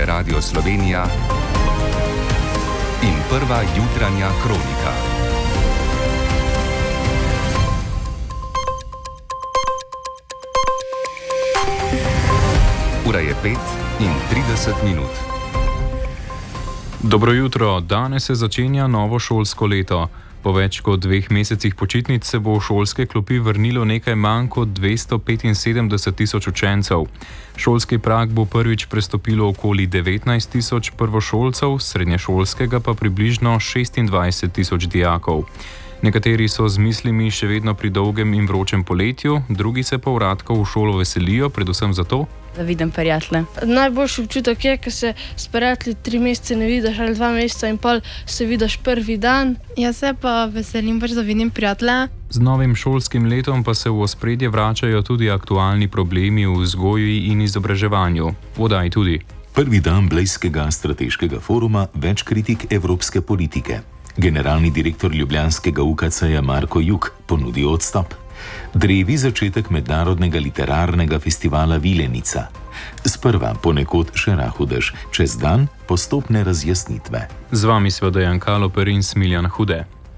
je Radio Slovenija in prva jutranja kronika. Ura je 5:30. Dobro jutro, danes se začenja novo šolsko leto. Po več kot 2 mesecih počitnic se bo v šolske klopi vrnilo nekaj manj kot 275 tisoč učencev. Šolski prag bo prvič prestopilo okoli 19 tisoč prvošolcev, srednješolskega pa približno 26 tisoč dijakov. Nekateri so z mislimi še vedno pri dolgem in vročem poletju, drugi se povratkov v šolo veselijo, predvsem zato, da vidim prijatelje. Najboljši občutek je, ko se s prijatelji 3 mesece ne vidiš ali 2 meseca in pol se vidiš prvi dan. Jaz se pa veselim, da vidim prijatelje. Z novim šolskim letom pa se v ospredje vračajo tudi aktualni problemi v vzgoji in izobraževanju. Vodaj tudi. Prvi dan Blejskega strateškega foruma, več kritik evropske politike. Generalni direktor ljubljanskega UKC-ja Marko Juk ponudi odstop. Drevi začetek mednarodnega literarnega festivala Vilenica. Sprva ponekod še rahudež, čez dan postopne razjasnitve. Z vami sva Dejan Kaloper in Smiljan Hude.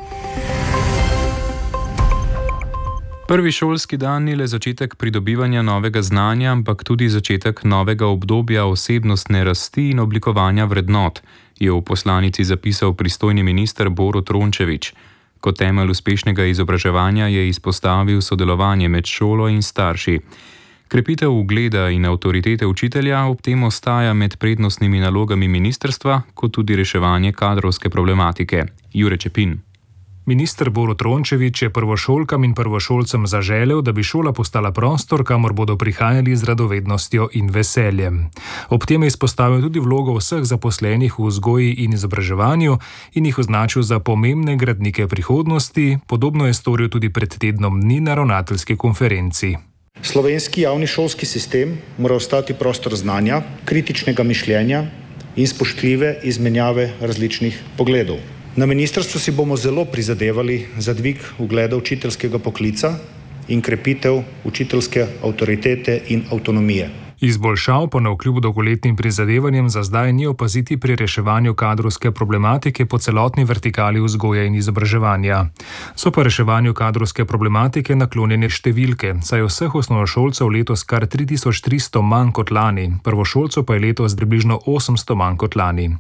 Prvi šolski dan ni le začetek pridobivanja novega znanja, ampak tudi začetek novega obdobja osebnostne rasti in oblikovanja vrednot, je v poslanici zapisal pristojni minister Borut Rončević. Kot temelj uspešnega izobraževanja je izpostavil sodelovanje med šolo in starši. Krepitev ugleda in avtoritete učitelja ob tem ostaja med prednostnimi nalogami ministrstva, kot tudi reševanje kadrovske problematike. Jure Čepin. Minister Borut Rončević je prvošolkam in prvošolcem zaželel, da bi šola postala prostor, kamor bodo prihajali z radovednostjo in veseljem. Ob tem je izpostavil tudi vlogo vseh zaposlenih v vzgoji in izobraževanju in jih označil za pomembne gradnike prihodnosti, podobno je storil tudi pred tednom dni na ravnateljski konferenci. Slovenski javni šolski sistem mora ostati prostor znanja, kritičnega mišljenja in spoštljive izmenjave različnih pogledov. Na ministrstvu si bomo zelo prizadevali za dvig ugleda učiteljskega poklica in krepitev učiteljske avtoritete in avtonomije. Izboljšav pa navkljub dolgoletnim prizadevanjem za zdaj ni opaziti pri reševanju kadrovske problematike po celotni vertikali vzgoje in izobraževanja. So pa reševanju kadrovske problematike naklonjene številke, saj je vseh osnovnošolcev letos kar 3300 manj kot lani, prvošolcev pa je letos približno 800 manj kot lani.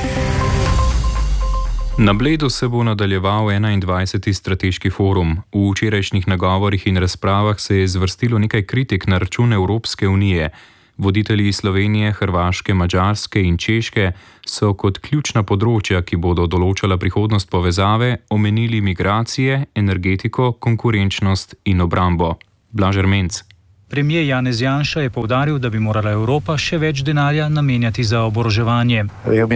Na Bledu se bo nadaljeval 21. strateški forum. V včerajšnjih nagovorih in razpravah se je zvrstilo nekaj kritik na račun Evropske unije. Voditelji Slovenije, Hrvaške, Madžarske in Češke so kot ključna področja, ki bodo določala prihodnost povezave, omenili migracije, energetiko, konkurenčnost in obrambo. Blaž Ermenc. Premier Janez Janša je poudaril, da bi morala Evropa še več denarja namenjati za oboroževanje.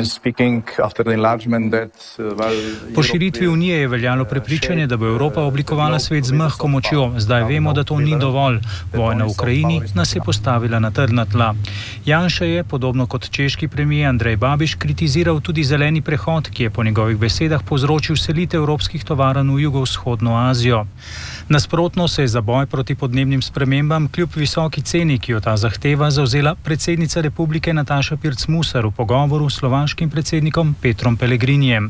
Po širitvi Unije je veljalo prepričanje, da bo Evropa oblikovala svet z mehko močjo. Zdaj vemo, da to ni dovolj. Vojna v Ukrajini nas je postavila na trdna tla. Janša je, podobno kot češki premier Andrej Babiš, kritiziral tudi zeleni prehod, ki je po njegovih besedah povzročil selitev evropskih tovarn v jugovzhodno Azijo. Nasprotno se je za boj proti podnebnim spremembam kljub visoki ceni, ki jo ta zahteva, zavzela predsednica republike Nataša Pirc Musar v pogovoru s slovaškim predsednikom Petrom Pellegrinijem.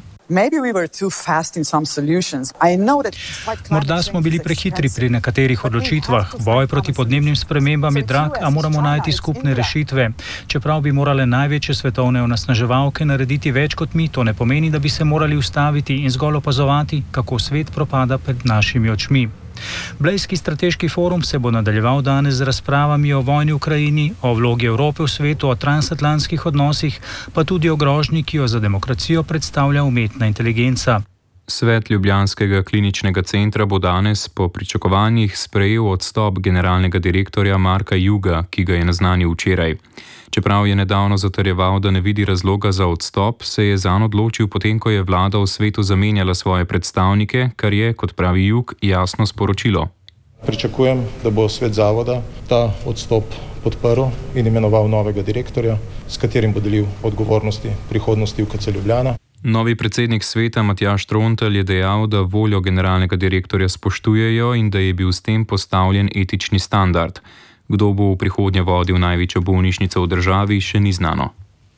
Morda smo bili prehitri pri nekaterih odločitvah. Boj proti podnebnim spremembam je drag, a moramo najti skupne rešitve. Čeprav bi morale največje svetovne onesnaževalke narediti več kot mi, to ne pomeni, da bi se morali ustaviti in zgolj opazovati, kako svet propada pred našimi očmi. Blejski strateški forum se bo nadaljeval danes z razpravami o vojni v Ukrajini, o vlogi Evrope v svetu, o transatlantskih odnosih, pa tudi o grožnji, ki jo za demokracijo predstavlja umetna inteligenca. Svet ljubljanskega kliničnega centra bo danes po pričakovanjih sprejel odstop generalnega direktorja Marka Juga, ki ga je naznanil včeraj. Čeprav je nedavno zatrjeval, da ne vidi razloga za odstop, se je zanj odločil potem, ko je vlada v svetu zamenjala svoje predstavnike, kar je, kot pravi Jug, jasno sporočilo. Pričakujem, da bo svet zavoda ta odstop podprl in imenoval novega direktorja, s katerim bo delil odgovornosti prihodnosti UKC Ljubljana. Novi predsednik sveta Matjaž Trontelj je dejal, da voljo generalnega direktorja spoštujejo in da je bil s tem postavljen etični standard. Kdo bo v prihodnje vodil največjo bolnišnico v državi, še ni znano.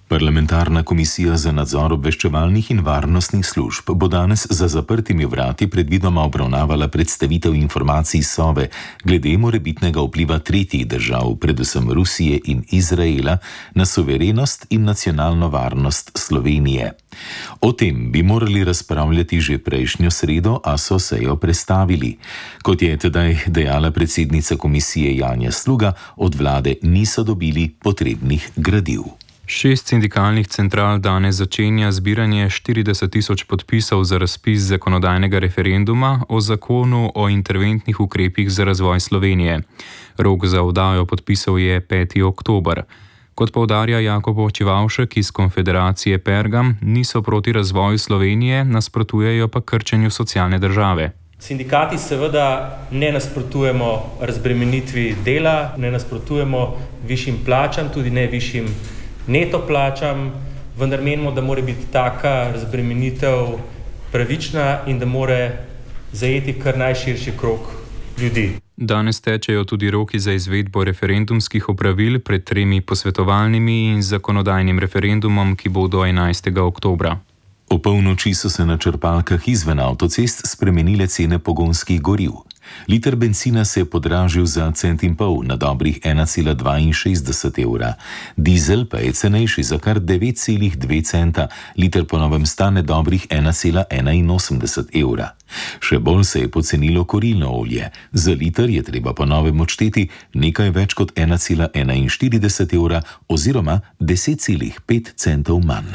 Parlamentarna komisija za nadzor obveščevalnih in varnostnih služb bo danes za zaprtimi vrati predvidoma obravnavala predstavitev informacij Sove glede morebitnega vpliva tretjih držav, predvsem Rusije in Izraela, na suverenost in nacionalno varnost Slovenije. O tem bi morali razpravljati že prejšnjo sredo, a so sejo prestavili. Kot je tedaj dejala predsednica komisije Janja Sluga, od vlade niso dobili potrebnih gradiv. 6 sindikalnih central danes začenja zbiranje 40 tisoč podpisov za razpis zakonodajnega referenduma o zakonu o interventnih ukrepih za razvoj Slovenije. Rok za oddajo podpisov je 5. oktober. Kot poudarja Jakob Očivalšek iz Konfederacije Pergam, niso proti razvoju Slovenije, nasprotujejo pa krčenju socialne države. Sindikati seveda ne nasprotujemo razbremenitvi dela, ne nasprotujemo višjim plačam, tudi ne višjim neto plačam, vendar menimo, da mora biti taka razbremenitev pravična in da mora zajeti kar najširši krog ljudi. Danes tečejo tudi roki za izvedbo referendumskih opravil pred 3 posvetovalnimi in zakonodajnim referendumom, ki bo do 11. oktobra. O polnoči so se na črpalkah izven avtocest spremenile cene pogonskih goriv. Liter bencina se je podražil za 1,5 centa na dobrih 1,62 evra. Dizel pa je cenejši za kar 9,2 centa, liter po novem stane dobrih 1,81 evra. Še bolj se je pocenilo kurilno olje. Za liter je treba po novem odšteti nekaj več kot 1,41 evra oziroma 10,5 centov manj.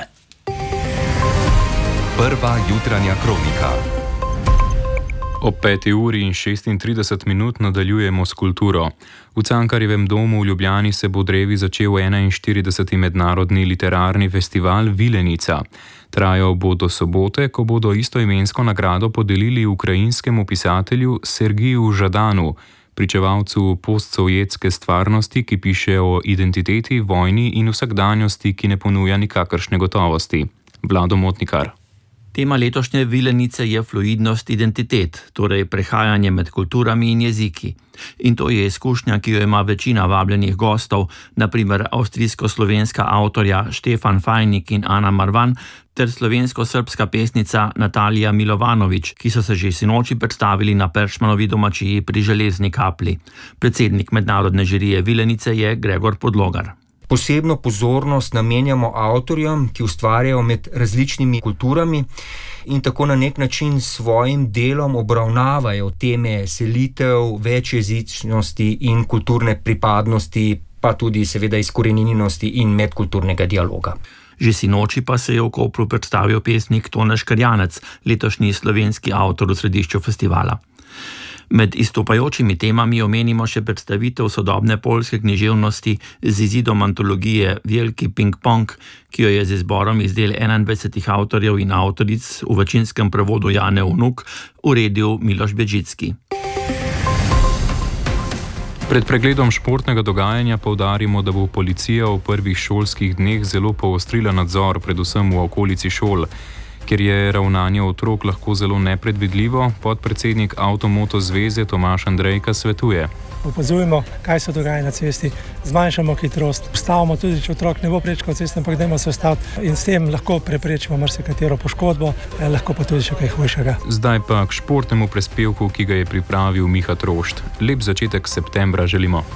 Prva jutranja kronika. Ob 5:36 nadaljujemo s kulturo. V Cankarjevem domu v Ljubljani se bo drevi začel 41. mednarodni literarni festival Vilenica. Trajal bo do sobote, ko bodo istoimensko nagrado podelili ukrajinskemu pisatelju Sergiju Žadanu, pričevalcu postsovjetske stvarnosti, ki piše o identiteti, vojni in vsakdanjosti, ki ne ponuja nikakršne gotovosti. Vlado Motnikar. Tema letošnje Vilenice je fluidnost identitet, torej prehajanje med kulturami in jeziki. In to je izkušnja, ki jo ima večina vabljenih gostov, naprimer avstrijsko-slovenska avtorja Štefan Fajnik in Ana Marvan ter slovensko-srbska pesnica Natalija Milovanović, ki so se že sinoči predstavili na Peršmanovi domačiji pri Železni Kapli. Predsednik mednarodne žirije Vilenice je Gregor Podlogar. Posebno pozornost namenjamo avtorjem, ki ustvarjajo med različnimi kulturami in tako na nek način s svojim delom obravnavajo teme selitev, večjezičnosti in kulturne pripadnosti, pa tudi seveda izkoreninjenosti in medkulturnega dialoga. Že sinoči pa se je v Kopru predstavil pesnik Tone Škrjanec, letošnji slovenski avtor v središču festivala. Med izstopajočimi temami omenimo še predstavitev sodobne poljske književnosti z izidom antologije Veliki ping-pong, ki jo je z izborom iz del 21 avtorjev in avtoric v večinskem prevodu Jane Vnuk uredil Miloš Bedžicki. Pred pregledom športnega dogajanja poudarimo, da bo policija v prvih šolskih dneh zelo poostrila nadzor, predvsem v okolici šol. Ker je ravnanje otrok lahko zelo nepredvidljivo, podpredsednik Avtomoto zveze Tomaž Andrejka svetuje. Opazujemo, kaj se dogaja na cesti, zmanjšamo hitrost, ustavimo tudi, če otrok ne bo prečkal ceste, ampak dajmo se ustaviti in s tem lahko preprečimo marsikatero poškodbo, lahko pa tudi še kaj hujšega. Zdaj pa k športnemu prispevku, ki ga je pripravil Miha Trošt. Lep začetek septembra želimo.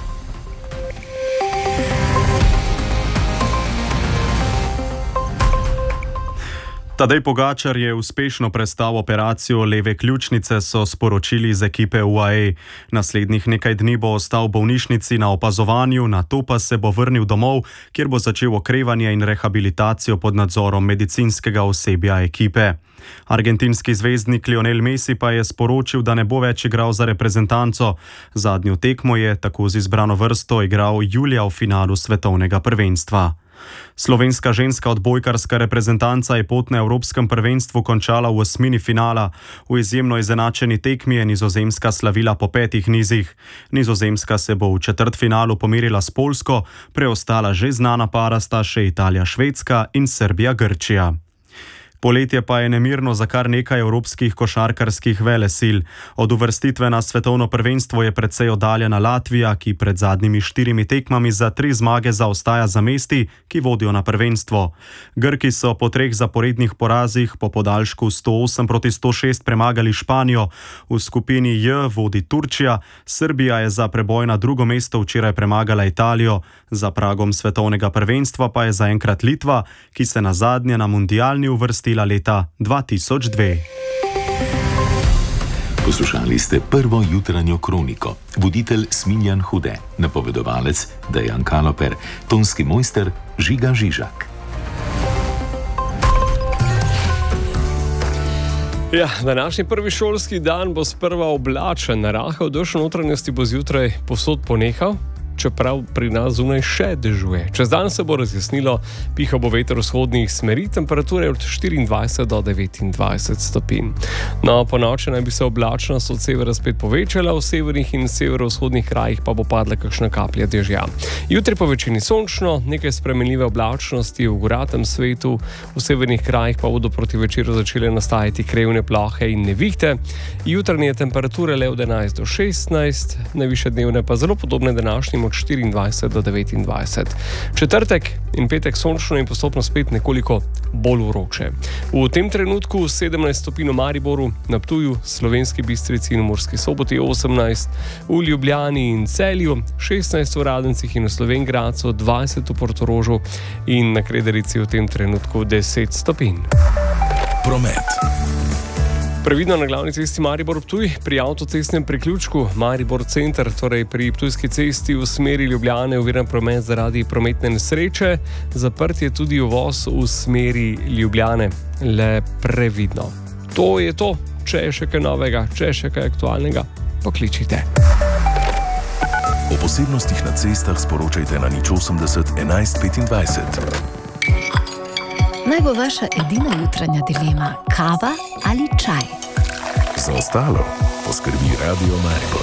Tadej Pogačar je uspešno prestal operacijo leve ključnice, so sporočili iz ekipe UAE. Naslednjih nekaj dni bo ostal v bolnišnici na opazovanju, nato pa se bo vrnil domov, kjer bo začel okrevanje in rehabilitacijo pod nadzorom medicinskega osebja ekipe. Argentinski zvezdnik Lionel Messi pa je sporočil, da ne bo več igral za reprezentanco. Zadnjo tekmo je tako z izbrano vrsto igral julija v finalu svetovnega prvenstva. Slovenska ženska odbojkarska reprezentanca je pot na evropskem prvenstvu končala v 8. finala. V izjemno izenačeni tekmi je Nizozemska slavila po 5 nizih. Nizozemska se bo v četrtfinalu pomerila s Poljsko, preostala že znana para sta še Italija-Švedska in Srbija-Grčija. Poletje pa je nemirno za kar nekaj evropskih košarkarskih velesil. Od uvrstitve na svetovno prvenstvo je precej oddaljena Latvija, ki pred zadnjimi 4 tekmami za 3 zmage zaostaja za mesti, ki vodijo na prvenstvo. Grki so po 3 zaporednih porazih po podaljšku 108-106 premagali Španijo, v skupini J vodi Turčija, Srbija je za preboj na drugo mesto včeraj premagala Italijo, za pragom svetovnega prvenstva pa je zaenkrat Litva, ki se nazadnje na mundialni uvrstila leta 2002. Poslušali ste prvo jutranjo kroniko. Voditelj Smiljan Hude, napovedovalec Dejan Kaloper, tonski mojster Žiga Žižak. Ja, današnji prvi šolski dan bo sprva oblačen, rahel dež v notranjosti bo zjutraj povsod ponehal, čeprav pri nas zunaj še dežuje. Čez dan se bo razjasnilo, pihal bo veter vzhodnih smeri, temperature od 24 do 29 stopinj. No, po noči naj bi se oblačnost od severa spet povečala, v severnih in severovzhodnih krajih pa bo padla kakšna kaplja dežja. Jutri po večini sončno, nekaj spremenljive oblačnosti v goratem svetu, v severnih krajih pa bodo proti večeru začele nastajati krevne plohe in nevihte. Jutranje temperature le od 11 do 16, najvišje dnevne pa zelo podobne današnjim od 24 do 29. Četrtek in petek sončno in postopno spet nekoliko bolj vroče. V tem trenutku 17 stopinj v Mariboru, na Ptuju, Slovenski Bistrici in Murski Soboti 18, v Ljubljani in Celju 16 v Radencih in v Slovenj Gradcu 20 v Portorožu in na Krederici v tem trenutku 10 stopinj. Promet. Previdno na glavni cesti Maribor-Ptuj, pri avtocestnem priključku Maribor Center, torej pri Ptujski cesti v smeri Ljubljane, oviran promet zaradi prometne nesreče, zaprt je tudi uvoz v smeri Ljubljane, le previdno. To je to, če je še kaj novega, če je še kaj aktualnega, pokličite. O posebnostih na cestah sporočajte na 080 11 25. Naj bo vaša edina jutranja dilema kava ali čaj. Za ostalo poskrbi Radio Maribor.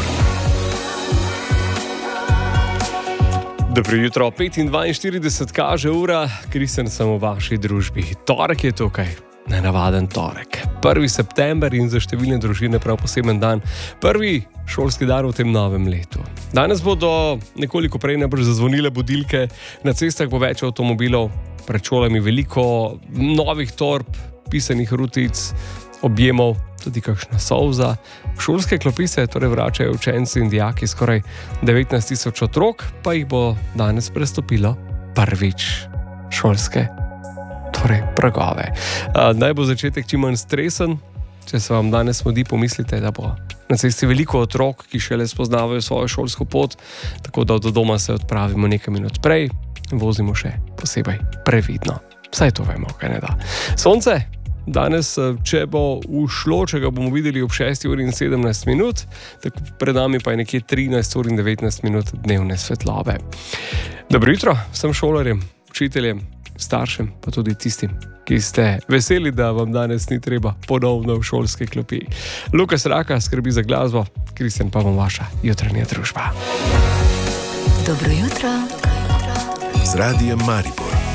Dobro jutro, 5:42 kaže ura, Kristjan sem v vaši družbi. Torek je tukaj, nenavaden torek. 1. september in za številne družine prav poseben dan. Prvi šolski dan v tem novem letu. Danes bodo nekoliko prej najbrž zazvonile budilke, na cestah bo več avtomobilov, pred šolami veliko novih torb, pisanih rutic, objemov, tudi kakšna solza. V šolske klopi se torej vračajo učenci in dijaki, skoraj 19,000 otrok, pa jih bo danes prestopilo prvič šolske, torej pragove. Naj bo začetek čim manj stresen. Če se vam danes mudi, pomislite, da bo na cesti veliko otrok, ki šele spoznavajo svojo šolsko pot, tako da od doma se odpravimo nekaj minut prej, vozimo še posebej previdno. Saj to vemo, kaj ne da. Sonce danes, če bo ušlo, če ga bomo videli ob 6:17, tako pred nami pa je nekje 13:19 dnevne svetlobe. Dobro jutro vsem šolarjem, učiteljem, staršem, pa tudi tistim, ki ste veseli, da vam danes ni treba ponovno v šolske klopi. Lukas Raka skrbi za glasbo, Kristjan pa vam vaša jutranja družba. Dobro jutro. Z Radijem Maribor.